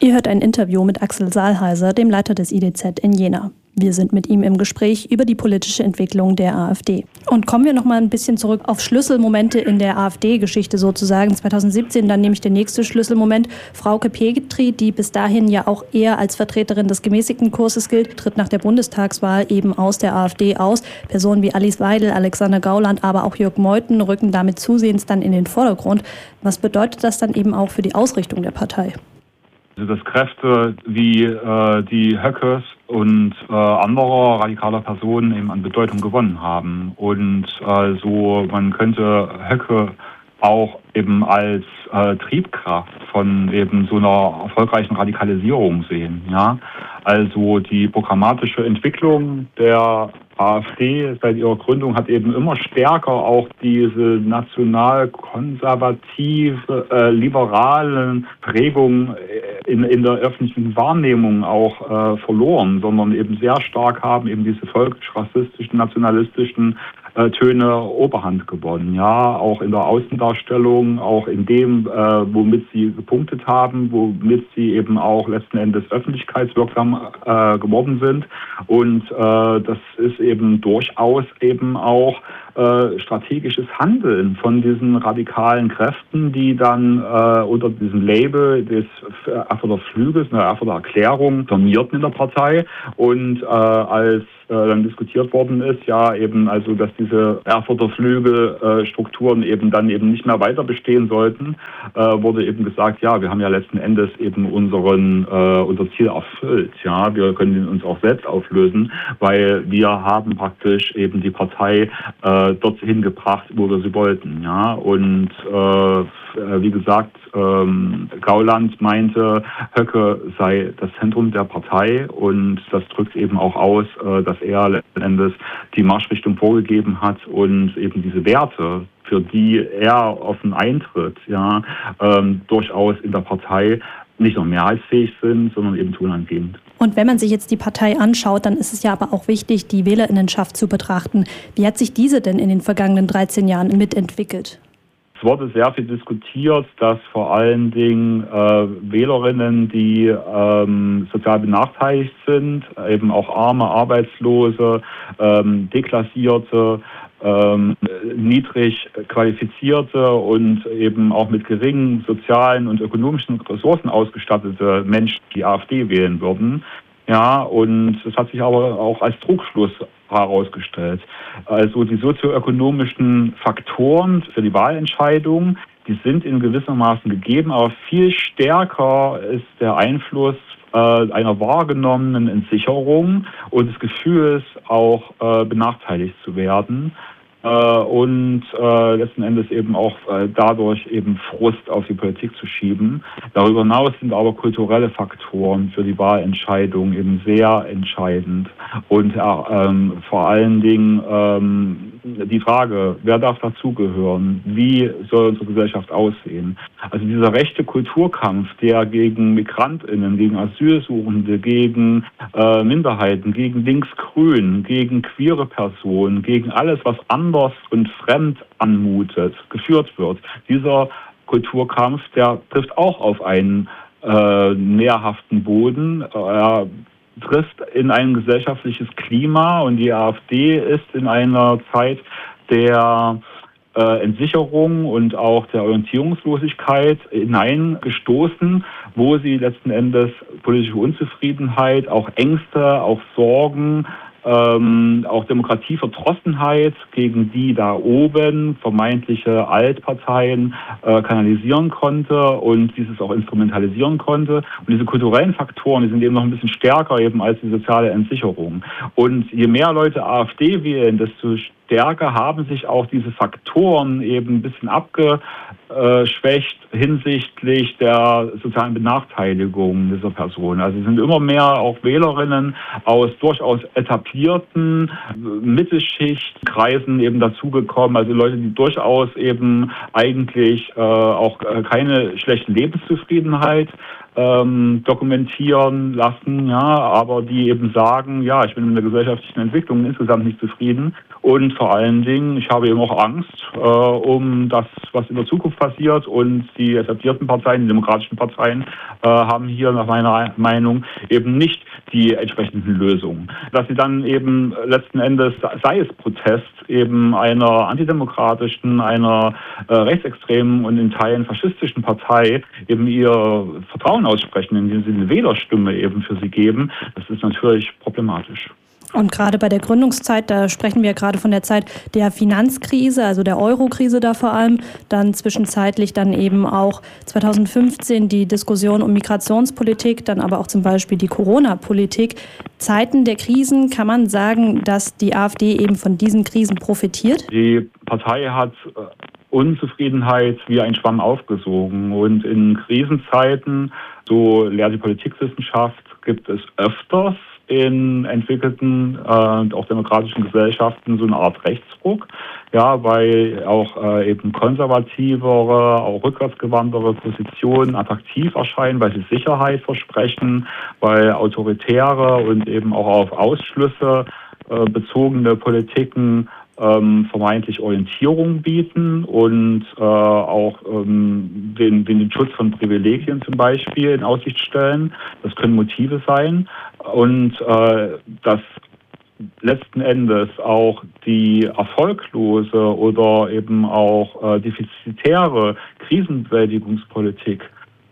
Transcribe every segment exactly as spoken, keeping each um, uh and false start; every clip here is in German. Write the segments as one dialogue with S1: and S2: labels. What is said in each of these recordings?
S1: Ihr hört ein Interview mit Axel Saalheiser, dem Leiter des I D Z in Jena. Wir sind mit ihm im Gespräch über die politische Entwicklung der AfD. Und kommen wir noch mal ein bisschen zurück auf Schlüsselmomente in der AfD-Geschichte sozusagen. zweitausendsiebzehn dann nämlich der nächste Schlüsselmoment. Frauke Petry, die bis dahin ja auch eher als Vertreterin des gemäßigten Kurses gilt, tritt nach der Bundestagswahl eben aus der AfD aus. Personen wie Alice Weidel, Alexander Gauland, aber auch Jörg Meuthen rücken damit zusehends dann in den Vordergrund. Was bedeutet das dann eben auch für die Ausrichtung der Partei?
S2: Also dass Kräfte wie äh, die Höckes und äh, anderer radikaler Personen eben an Bedeutung gewonnen haben. Und äh, so, man könnte Höcke auch eben als äh, Triebkraft von eben so einer erfolgreichen Radikalisierung sehen. Ja? Also die programmatische Entwicklung der AfD seit ihrer Gründung hat eben immer stärker auch diese national-konservative, äh, liberalen Prägung in, in der öffentlichen Wahrnehmung auch äh, verloren, sondern eben sehr stark haben eben diese völkisch-rassistischen, nationalistischen äh, Töne Oberhand gewonnen. Ja, auch in der Außendarstellung, auch in dem, äh, womit sie gepunktet haben, womit sie eben auch letzten Endes öffentlichkeitswirksam äh, geworden sind. Und äh, das ist eben durchaus eben auch äh, strategisches Handeln von diesen radikalen Kräften, die dann äh, unter diesem Label des Erfurter Flügels, einer Erfurter Erklärung, firmierten in der Partei. Und äh, als äh, dann diskutiert worden ist, ja eben also, dass diese Erfurter Flügelstrukturen äh, eben dann eben nicht mehr weiter bestehen sollten, äh, wurde eben gesagt, ja, wir haben ja letzten Endes eben unseren äh, unser Ziel erfüllt. Ja, wir können uns auch selbst auflösen, weil wir haben praktisch eben die Partei äh, dorthin gebracht, wo wir sie wollten. Ja, und äh, wie gesagt, ähm, Gauland meinte, Höcke sei das Zentrum der Partei, und das drückt eben auch aus, äh, dass er letzten Endes die Marschrichtung vorgegeben hat und eben diese Werte, für die er offen eintritt, ja, ähm, durchaus in der Partei nicht nur mehrheitsfähig sind, sondern eben tonangebend.
S1: Und wenn man sich jetzt die Partei anschaut, dann ist es ja aber auch wichtig, die Wählerinnenschaft zu betrachten. Wie hat sich diese denn in den vergangenen dreizehn Jahren mitentwickelt?
S2: Es wurde sehr viel diskutiert, dass vor allen Dingen äh, Wählerinnen, die ähm, sozial benachteiligt sind, eben auch Arme, Arbeitslose, ähm, Deklassierte, ähm, niedrig qualifizierte und eben auch mit geringen sozialen und ökonomischen Ressourcen ausgestattete Menschen die AfD wählen würden. Ja, und es hat sich aber auch als Trugschluss herausgestellt. Also die sozioökonomischen Faktoren für die Wahlentscheidung, die sind in gewissermaßen gegeben, aber viel stärker ist der Einfluss äh, einer wahrgenommenen Entsicherung und des Gefühls, auch äh, benachteiligt zu werden. Äh, und äh, letzten Endes eben auch äh, dadurch eben Frust auf die Politik zu schieben. Darüber hinaus sind aber kulturelle Faktoren für die Wahlentscheidung eben sehr entscheidend. Und äh, ähm, vor allen Dingen ähm, die Frage, wer darf dazugehören? Wie soll unsere Gesellschaft aussehen? Also dieser rechte Kulturkampf, der gegen MigrantInnen, gegen Asylsuchende, gegen äh, Minderheiten, gegen Linksgrün, gegen queere Personen, gegen alles, was anders und fremd anmutet, geführt wird. Dieser Kulturkampf, der trifft auch auf einen äh, nährhaften Boden. Er trifft in ein gesellschaftliches Klima, und die AfD ist in einer Zeit der äh, Entsicherung und auch der Orientierungslosigkeit hineingestoßen, wo sie letzten Endes politische Unzufriedenheit, auch Ängste, auch Sorgen, Ähm, auch Demokratieverdrossenheit gegen die da oben vermeintliche Altparteien äh, kanalisieren konnte und dieses auch instrumentalisieren konnte. Und diese kulturellen Faktoren, die sind eben noch ein bisschen stärker eben als die soziale Entsicherung. Und je mehr Leute AfD wählen, desto stärker haben sich auch diese Faktoren eben ein bisschen abgeschwächt hinsichtlich der sozialen Benachteiligung dieser Person. Also es sind immer mehr auch Wählerinnen aus durchaus etablierten Mittelschichtkreisen eben dazugekommen, also Leute, die durchaus eben eigentlich äh, auch keine schlechte Lebenszufriedenheit ähm, dokumentieren lassen, ja, aber die eben sagen, ja, ich bin mit der gesellschaftlichen Entwicklung insgesamt nicht zufrieden und vor allen Dingen, ich habe eben auch Angst äh, um das, was in der Zukunft passiert, und die etablierten Parteien, die demokratischen Parteien äh, haben hier nach meiner Meinung eben nicht die entsprechenden Lösungen. Dass sie dann eben letzten Endes, sei es Protest eben einer antidemokratischen, einer äh, rechtsextremen und in Teilen faschistischen Partei eben ihr Vertrauen aussprechen, indem sie eine Wählerstimme eben für sie geben, das ist natürlich problematisch.
S1: Und gerade bei der Gründungszeit, da sprechen wir gerade von der Zeit der Finanzkrise, also der Euro-Krise da vor allem, dann zwischenzeitlich dann eben auch zweitausendfünfzehn die Diskussion um Migrationspolitik, dann aber auch zum Beispiel die Corona-Politik. Zeiten der Krisen, kann man sagen, dass die AfD eben von diesen Krisen profitiert?
S2: Die Partei hat Unzufriedenheit wie ein Schwamm aufgesogen, und in Krisenzeiten, so lehrt die Politikwissenschaft, gibt es öfters in entwickelten äh, und auch demokratischen Gesellschaften so eine Art Rechtsruck, ja, weil auch äh, eben konservativere, auch rückwärtsgewandtere Positionen attraktiv erscheinen, weil sie Sicherheit versprechen, weil autoritäre und eben auch auf Ausschlüsse äh, bezogene Politiken ähm, vermeintlich Orientierung bieten und äh, auch ähm, den, den Schutz von Privilegien zum Beispiel in Aussicht stellen. Das können Motive sein. Und äh, dass letzten Endes auch die erfolglose oder eben auch äh, defizitäre Krisenbewältigungspolitik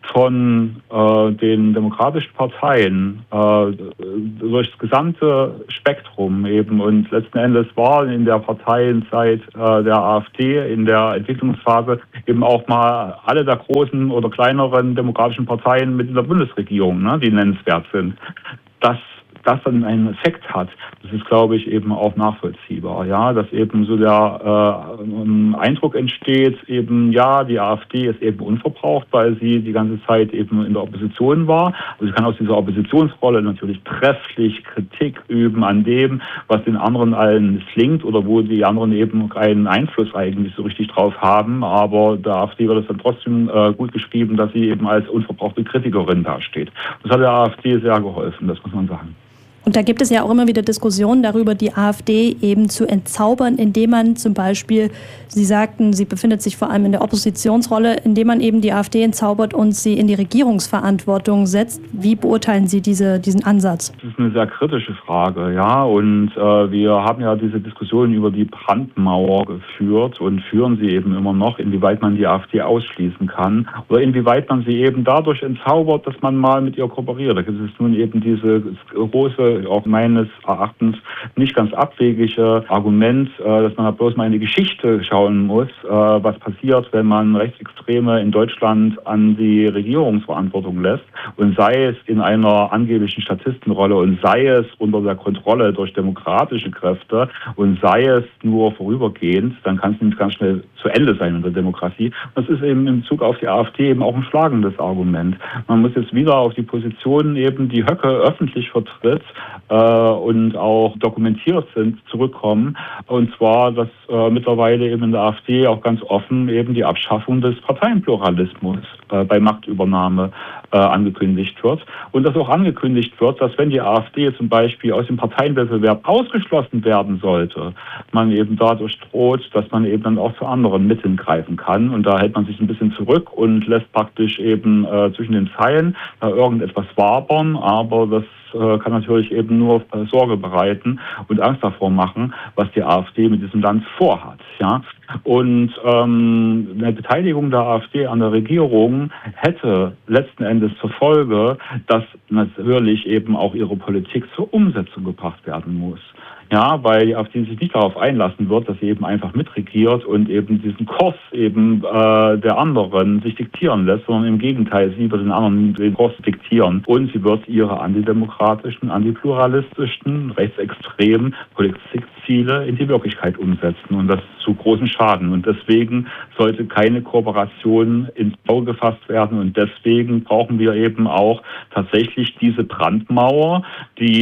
S2: von äh, den demokratischen Parteien äh, durch das gesamte Spektrum eben, und letzten Endes war in der Parteienzeit äh, der AfD in der Entwicklungsphase eben auch mal alle der großen oder kleineren demokratischen Parteien mit in der Bundesregierung, ne, die nennenswert sind. Das das dann einen Effekt hat, das ist, glaube ich, eben auch nachvollziehbar, ja, dass eben so der äh, Eindruck entsteht, eben, ja, die AfD ist eben unverbraucht, weil sie die ganze Zeit eben in der Opposition war. Also sie kann aus dieser Oppositionsrolle natürlich trefflich Kritik üben an dem, was den anderen allen misslingt oder wo die anderen eben keinen Einfluss eigentlich so richtig drauf haben, aber der AfD wird es dann trotzdem äh, gut geschrieben, dass sie eben als unverbrauchte Kritikerin dasteht. Das hat der AfD sehr geholfen, das muss man sagen.
S1: Und da gibt es ja auch immer wieder Diskussionen darüber, die AfD eben zu entzaubern, indem man zum Beispiel, Sie sagten, sie befindet sich vor allem in der Oppositionsrolle, indem man eben die AfD entzaubert und sie in die Regierungsverantwortung setzt. Wie beurteilen Sie diese, diesen Ansatz?
S2: Das ist eine sehr kritische Frage, ja. Und äh, wir haben ja diese Diskussion über die Brandmauer geführt und führen sie eben immer noch, inwieweit man die AfD ausschließen kann oder inwieweit man sie eben dadurch entzaubert, dass man mal mit ihr kooperiert. Da gibt es nun eben diese große, auch meines Erachtens nicht ganz abwegige Argument, dass man bloß mal in die Geschichte schauen muss, was passiert, wenn man Rechtsextreme in Deutschland an die Regierungsverantwortung lässt, und sei es in einer angeblichen Statistenrolle und sei es unter der Kontrolle durch demokratische Kräfte und sei es nur vorübergehend, dann kann es nämlich ganz schnell zu Ende sein in der Demokratie. Das ist eben in Bezug auf die AfD eben auch ein schlagendes Argument. Man muss jetzt wieder auf die Positionen eben, die Höcke öffentlich vertritt, äh, und auch dokumentiert sind, zurückkommen. Und zwar, dass äh, mittlerweile eben in der AfD auch ganz offen eben die Abschaffung des Parteienpluralismus äh, bei Machtübernahme äh, angekündigt wird. Und dass auch angekündigt wird, dass wenn die AfD zum Beispiel aus dem Parteienwettbewerb ausgeschlossen werden sollte, man eben dadurch droht, dass man eben dann auch zu anderen Mitteln greifen kann. Und da hält man sich ein bisschen zurück und lässt praktisch eben äh, zwischen den Zeilen äh, irgendetwas wabern, aber das kann natürlich eben nur Sorge bereiten und Angst davor machen, was die AfD mit diesem Land vorhat. Ja? Und ähm, eine Beteiligung der AfD an der Regierung hätte letzten Endes zur Folge, dass natürlich eben auch ihre Politik zur Umsetzung gebracht werden muss. Ja, weil die AfD sich nicht darauf einlassen wird, dass sie eben einfach mitregiert und eben diesen Kurs eben äh, der anderen sich diktieren lässt, sondern im Gegenteil, sie wird den anderen den Kurs diktieren und sie wird ihre antidemokratischen, antipluralistischen, rechtsextremen Politikziele in die Wirklichkeit umsetzen, und das zu großen Schaden. Und deswegen sollte keine Kooperation ins Auge gefasst werden, und deswegen brauchen wir eben auch tatsächlich diese Brandmauer, die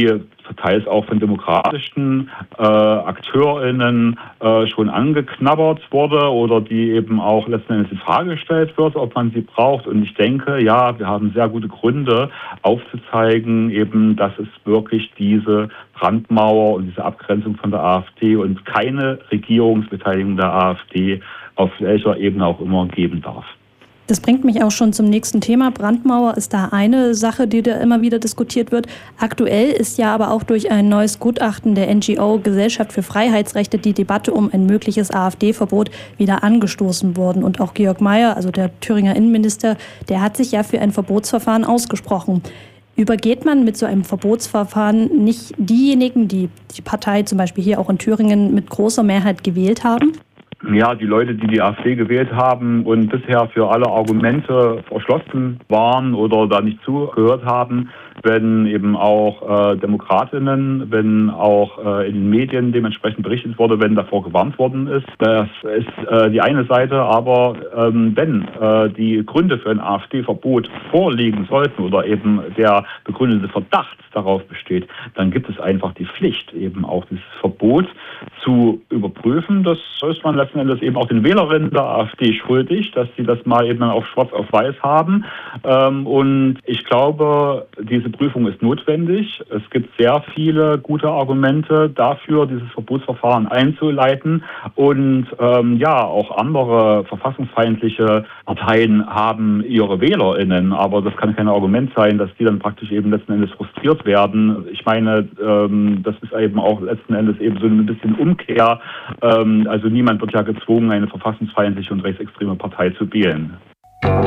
S2: teils auch von demokratischen äh, AkteurInnen äh, schon angeknabbert wurde oder die eben auch letzten Endes in Frage gestellt wird, ob man sie braucht. Und ich denke, ja, wir haben sehr gute Gründe aufzuzeigen, eben, dass es wirklich diese Brandmauer und diese Abgrenzung von der AfD und keine Regierungsbeteiligung der AfD auf welcher Ebene auch immer geben darf.
S1: Das bringt mich auch schon zum nächsten Thema. Brandmauer ist da eine Sache, die da immer wieder diskutiert wird. Aktuell ist ja aber auch durch ein neues Gutachten der N G O Gesellschaft für Freiheitsrechte die Debatte um ein mögliches AfD-Verbot wieder angestoßen worden. Und auch Georg Mayer, also der Thüringer Innenminister, der hat sich ja für ein Verbotsverfahren ausgesprochen. Übergeht man mit so einem Verbotsverfahren nicht diejenigen, die die Partei zum Beispiel hier auch in Thüringen mit großer Mehrheit gewählt haben?
S2: Ja, die Leute, die die AfD gewählt haben und bisher für alle Argumente verschlossen waren oder da nicht zugehört haben, wenn eben auch äh, Demokratinnen, wenn auch äh, in den Medien dementsprechend berichtet wurde, wenn davor gewarnt worden ist. Das ist äh, die eine Seite, aber ähm, wenn äh, die Gründe für ein AfD-Verbot vorliegen sollten oder eben der begründete Verdacht darauf besteht, dann gibt es einfach die Pflicht, eben auch dieses Verbot zu überprüfen. Das ist man letzten Endes eben auch den Wählerinnen der AfD schuldig, dass sie das mal eben auf schwarz auf weiß haben. Ähm, und ich glaube, diese Prüfung ist notwendig. Es gibt sehr viele gute Argumente dafür, dieses Verbotsverfahren einzuleiten. Und ähm, ja, auch andere verfassungsfeindliche Parteien haben ihre WählerInnen, aber das kann kein Argument sein, dass die dann praktisch eben letzten Endes frustriert werden. Ich meine, ähm, das ist eben auch letzten Endes eben so ein bisschen Umkehr. Ähm, also niemand wird ja gezwungen, eine verfassungsfeindliche und rechtsextreme Partei zu wählen.